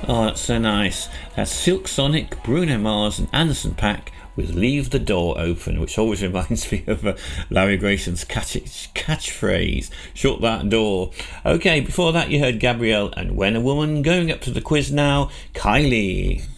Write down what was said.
Oh, that's so nice. That's Silk Sonic, Bruno Mars, and Anderson .Paak with "Leave the Door Open," which always reminds me of Larry Grayson's catchphrase, "Shut that door." Okay, before that you heard Gabrielle and "When a Woman." Going up to the quiz now, Kylie.